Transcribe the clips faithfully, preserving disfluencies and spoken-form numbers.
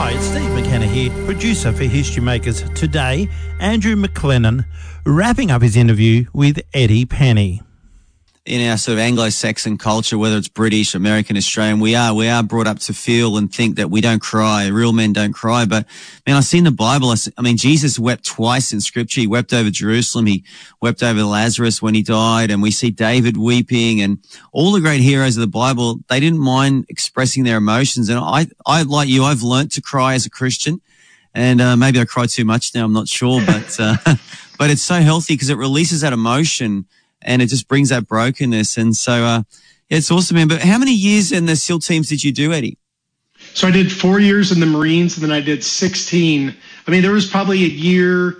Hi, it's Steve McKenna here, producer for History Makers. Today, Andrew McLennan wrapping up his interview with Eddie Penny. In our sort of Anglo-Saxon culture, whether it's British, American, Australian, we are we are brought up to feel and think that we don't cry. Real men don't cry. But, man, I see in the Bible, I, see, I mean, Jesus wept twice in Scripture. He wept over Jerusalem. He wept over Lazarus when he died. And we see David weeping. And all the great heroes of the Bible, they didn't mind expressing their emotions. And I, I like you, I've learnt to cry as a Christian. And uh, maybe I cry too much now, I'm not sure. But, uh, but it's so healthy because it releases that emotion. And it just brings that brokenness. And so, uh, yeah, it's awesome, man. But how many years in the SEAL teams did you do, Eddie? So I did four years in the Marines, and then I did sixteen. I mean, there was probably a year,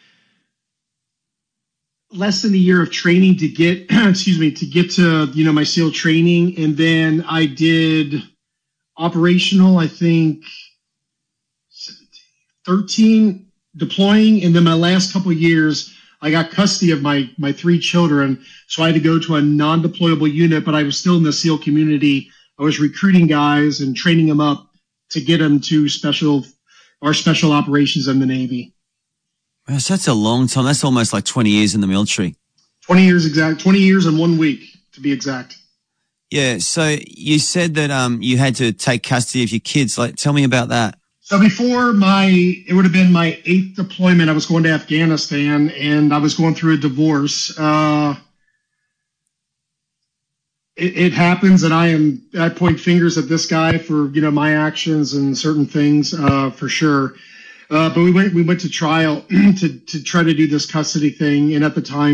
less than a year of training to get, excuse me, to get to, you know, my SEAL training. And then I did operational, I think, thirteen deploying. And then my last couple of years, I got custody of my, my three children, so I had to go to a non-deployable unit, but I was still in the SEAL community. I was recruiting guys and training them up to get them to special, our special operations in the Navy. Wow, so that's a long time. That's almost like twenty years in the military. twenty years exact, twenty years and one week, to be exact. Yeah, so you said that um you had to take custody of your kids. Like, tell me about that. So before my, it would have been my eighth deployment, I was going to Afghanistan, and I was going through a divorce. Uh, it, it happens, and I am, I point fingers at this guy for, you know, my actions and certain things, uh, for sure. Uh, but we went, we went to trial to, to try to do this custody thing. And at the time,